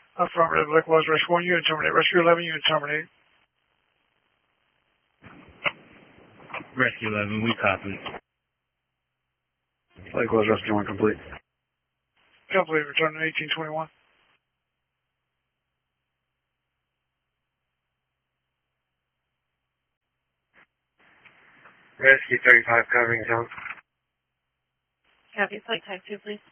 Affirmative, likewise, rescue 1, unit terminate. Rescue 11, unit terminate. Rescue 11, we copy. Likewise, rescue 1 complete. Complete, return to 1821. Rescue 35 covering zone. Copy, flight type 2, please.